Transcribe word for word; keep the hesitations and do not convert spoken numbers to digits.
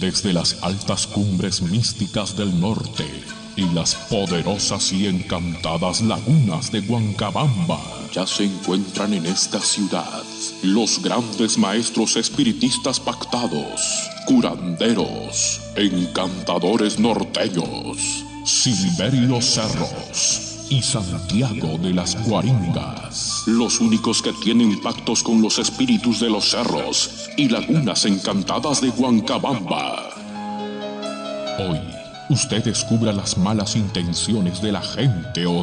desde las altas cumbres místicas del norte y las poderosas y encantadas lagunas de Huancabamba, ya se encuentran en esta ciudad los grandes maestros espiritistas pactados, curanderos, encantadores norteños, Silverio Cerros y Santiago de las Guaringas, los únicos que tienen pactos con los espíritus de los cerros y lagunas encantadas de Huancabamba. Hoy, usted descubra las malas intenciones de la gente